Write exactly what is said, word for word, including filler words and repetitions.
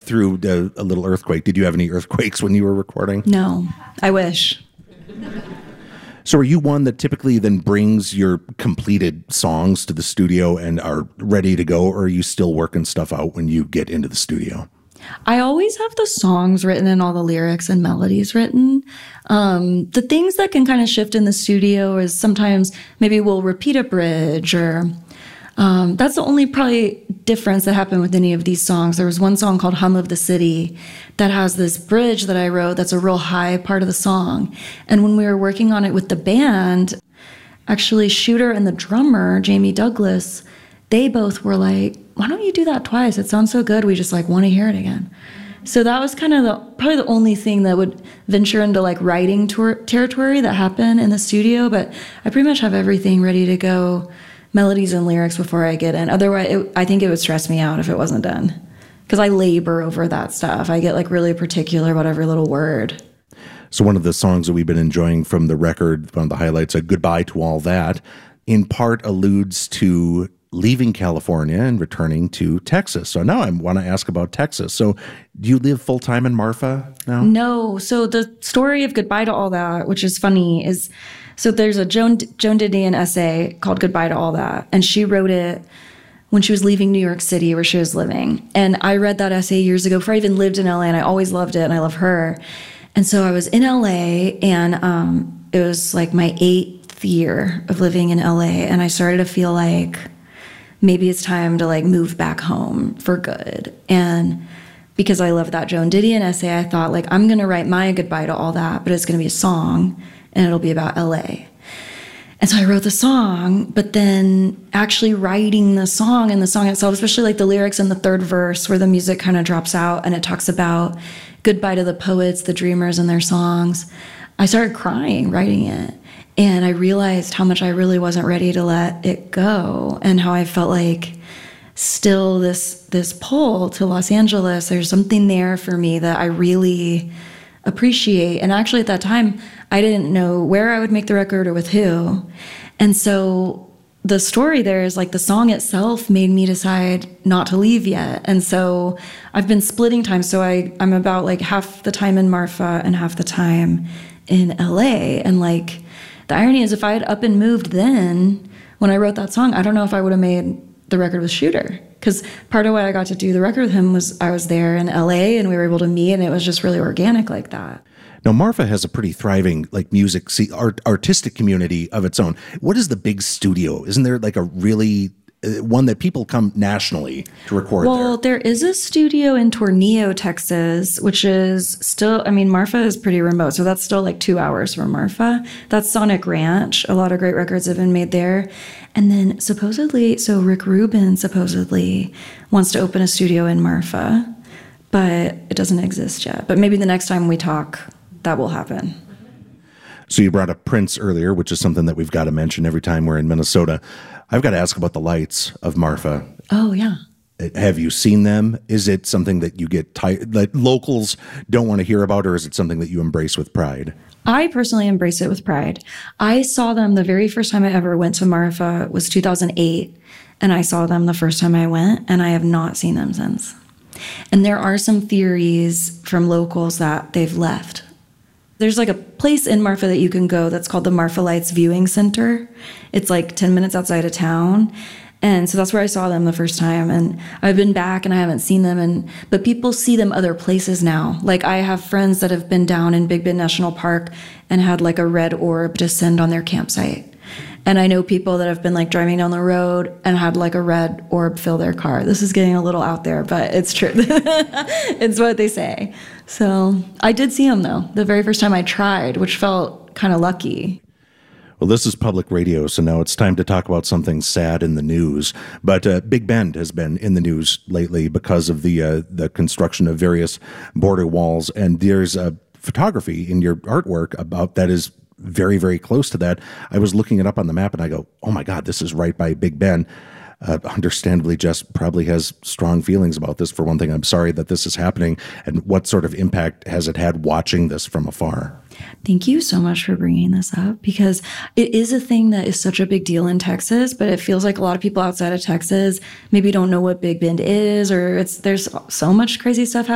through the, a little earthquake. Did you have any earthquakes when you were recording? No, I wish. So are you one that typically then brings your completed songs to the studio and are ready to go, or are you still working stuff out when you get into the studio? I always have the songs written and all the lyrics and melodies written. Um, the things that can kind of shift in the studio is sometimes maybe we'll repeat a bridge or um, that's the only probably difference that happened with any of these songs. There was one song called Hum of the City that has this bridge that I wrote that's a real high part of the song. And when we were working on it with the band, actually Shooter and the drummer, Jamie Douglas, they both were like, why don't you do that twice? It sounds so good. We just like want to hear it again. So that was kind of the probably the only thing that would venture into like writing tour- territory that happened in the studio. But I pretty much have everything ready to go, melodies and lyrics before I get in. Otherwise, it, I think it would stress me out if it wasn't done. Because I labor over that stuff. I get like really particular about every little word. So one of the songs that we've been enjoying from the record, one of the highlights, a Goodbye to All That, in part alludes to leaving California and returning to Texas. So now I want to ask about Texas. So do you live full-time in Marfa now? No. So the story of Goodbye to All That, which is funny, is so there's a Joan, Joan Didion essay called Goodbye to All That. And she wrote it when she was leaving New York City where she was living. And I read that essay years ago before I even lived in L A, and I always loved it, and I love her. And so I was in L A, and um, it was like my eighth year of living in L A, and I started to feel like maybe it's time to like move back home for good. And because I love that Joan Didion essay, I thought like, I'm going to write my Goodbye to All That, but it's going to be a song and it'll be about L A. And so I wrote the song, but then actually writing the song and the song itself, especially like the lyrics in the third verse where the music kind of drops out and it talks about goodbye to the poets, the dreamers and their songs. I started crying writing it. And I realized how much I really wasn't ready to let it go and how I felt like still this this pull to Los Angeles. There's something there for me that I really appreciate. And actually at that time, I didn't know where I would make the record or with who. And so the story there is like the song itself made me decide not to leave yet. And so I've been splitting time. So I, I'm about like half the time in Marfa and half the time in L A. And like, the irony is if I had up and moved then, when I wrote that song, I don't know if I would have made the record with Shooter. Because part of why I got to do the record with him was I was there in L A and we were able to meet, and it was just really organic like that. Now, Marfa has a pretty thriving like music, see, art, artistic community of its own. What is the big studio? Isn't there like a really uh, one that people come nationally to record well, there? there is a studio in Tornillo, Texas, which is still, I mean, Marfa is pretty remote, so that's still like two hours from Marfa. That's Sonic Ranch. A lot of great records have been made there. And then supposedly, so Rick Rubin supposedly wants to open a studio in Marfa, but it doesn't exist yet. But maybe the next time we talk, that will happen. So you brought up Prince earlier, which is something that we've got to mention every time we're in Minnesota. I've got to ask about the lights of Marfa. Oh, yeah. Have you seen them? Is it something that you get tired, that locals don't want to hear about, or is it something that you embrace with pride? I personally embrace it with pride. I saw them the very first time I ever went to Marfa was two thousand eight, and I saw them the first time I went, and I have not seen them since. And there are some theories from locals that they've left. There's like a place in Marfa that you can go that's called the Marfa Lights Viewing Center. It's like ten minutes outside of town. And so that's where I saw them the first time. And I've been back and I haven't seen them. And but people see them other places now. Like I have friends that have been down in Big Bend National Park and had like a red orb descend on their campsite. And I know people that have been like driving down the road and had like a red orb fill their car. This is getting a little out there, but it's true. It's what they say. So I did see them though, the very first time I tried, which felt kind of lucky. Well, this is public radio, so now it's time to talk about something sad in the news. But uh, Big Bend has been in the news lately because of the uh, the construction of various border walls, and there's a photography in your artwork about that is very, very close to that. I was looking it up on the map, and I go, oh my God, this is right by Big Bend. Uh, understandably, Jess probably has strong feelings about this. For one thing, I'm sorry that this is happening. And what sort of impact has it had watching this from afar? Thank you so much for bringing this up, because it is a thing that is such a big deal in Texas, but it feels like a lot of people outside of Texas maybe don't know what Big Bend is, or it's there's so much crazy stuff happening.